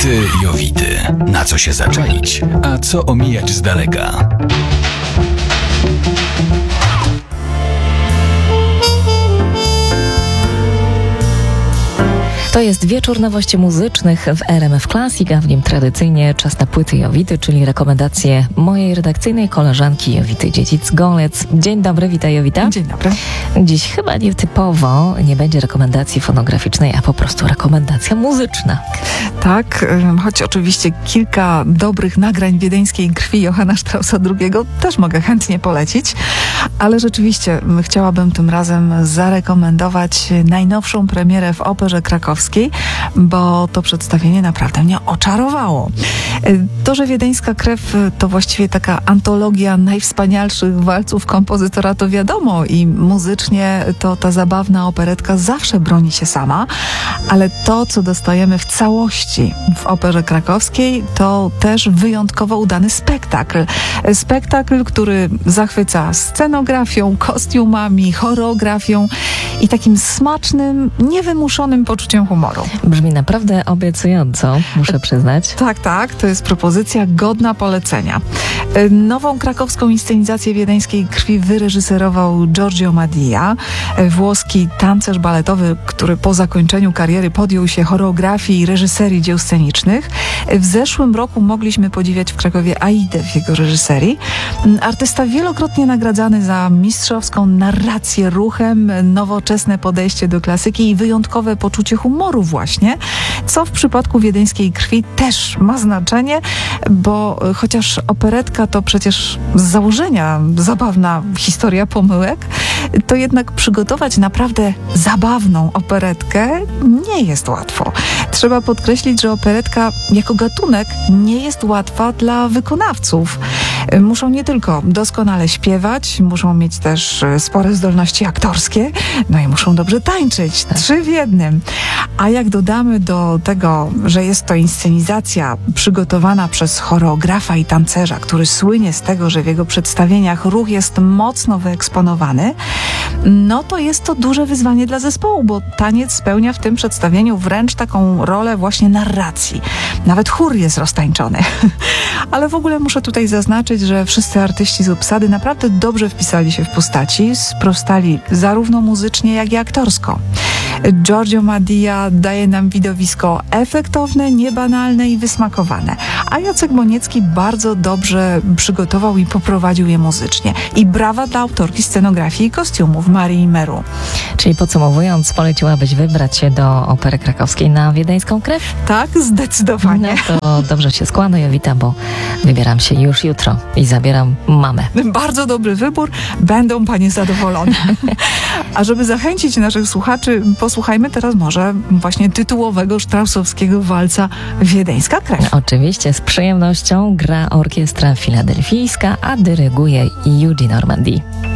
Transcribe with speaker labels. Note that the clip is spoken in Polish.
Speaker 1: Jowity, Jowity. Na co się zaczaić, a co omijać z daleka?
Speaker 2: To jest wieczór nowości muzycznych w RMF Classic, a w nim tradycyjnie czas na płyty Jowity, czyli rekomendacje mojej redakcyjnej koleżanki Jowity Dziedzic-Golec. Dzień dobry, witaj Jowita.
Speaker 3: Dzień dobry.
Speaker 2: Dziś chyba nietypowo nie będzie rekomendacji fonograficznej, a po prostu rekomendacja muzyczna.
Speaker 3: Tak, choć oczywiście kilka dobrych nagrań wiedeńskiej krwi Johanna Straussa II też mogę chętnie polecić, ale rzeczywiście chciałabym tym razem zarekomendować najnowszą premierę w Operze Krakowskiej, bo to przedstawienie naprawdę mnie oczarowało. To, że wiedeńska krew to właściwie taka antologia najwspanialszych walców kompozytora, to wiadomo, i muzycznie to ta zabawna operetka zawsze broni się sama, ale to, co dostajemy w całości w Operze Krakowskiej, to też wyjątkowo udany spektakl. Spektakl, który zachwyca scenografią, kostiumami, choreografią i takim smacznym, niewymuszonym poczuciem humoru.
Speaker 2: Brzmi naprawdę obiecująco, muszę przyznać.
Speaker 3: Tak, to jest propozycja godna polecenia. Nową krakowską inscenizację wiedeńskiej krwi wyreżyserował Giorgio Madia, włoski tancerz baletowy, który po zakończeniu kariery podjął się choreografii i reżyserii dzieł scenicznych. W zeszłym roku mogliśmy podziwiać w Krakowie Aidę w jego reżyserii. Artysta wielokrotnie nagradzany za mistrzowską narrację ruchem, nowoczesne podejście do klasyki i wyjątkowe poczucie humoru właśnie, co w przypadku wiedeńskiej krwi też ma znaczenie, bo chociaż operetka to przecież z założenia zabawna historia pomyłek, to jednak przygotować naprawdę zabawną operetkę nie jest łatwo. Trzeba podkreślić, że operetka jako gatunek nie jest łatwa dla wykonawców. Muszą nie tylko doskonale śpiewać, muszą mieć też spore zdolności aktorskie, no i muszą dobrze tańczyć. 3 w jednym. A jak dodamy do tego, że jest to inscenizacja przygotowana przez choreografa i tancerza, który słynie z tego, że w jego przedstawieniach ruch jest mocno wyeksponowany, no to jest to duże wyzwanie dla zespołu, bo taniec spełnia w tym przedstawieniu wręcz taką rolę właśnie narracji. Nawet chór jest roztańczony. Ale w ogóle muszę tutaj zaznaczyć, że wszyscy artyści z obsady naprawdę dobrze wpisali się w postaci, sprostali zarówno muzycznie, jak i aktorsko. Giorgio Madia daje nam widowisko efektowne, niebanalne i wysmakowane, a Jacek Moniecki bardzo dobrze przygotował i poprowadził je muzycznie. I brawa dla autorki scenografii i kostiumów Marii Meru.
Speaker 2: Czyli podsumowując, poleciłabyś wybrać się do Opery Krakowskiej na wiedeńską krew?
Speaker 3: Tak, zdecydowanie.
Speaker 2: No to dobrze się składa, Jowita, bo wybieram się już jutro i zabieram mamę.
Speaker 3: Bardzo dobry wybór, będą panie zadowolone. A żeby zachęcić naszych słuchaczy, posłuchajmy teraz może właśnie tytułowego straussowskiego walca Wiedeńska krew.
Speaker 2: Oczywiście, z przyjemnością gra orkiestra filadelfijska, a dyryguje Eugene Ormandy.